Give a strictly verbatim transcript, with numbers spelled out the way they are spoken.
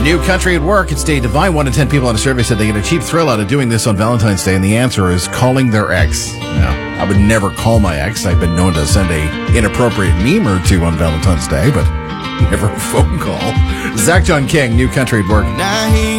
New country at work. It's Dave Devine. One in ten people on a survey said they get a cheap thrill out of doing this on Valentine's Day, and the answer is calling their ex. Now, I would never call my ex. I've been known to send a inappropriate meme or two on Valentine's Day, but never a phone call. Zach John King, New Country at Work.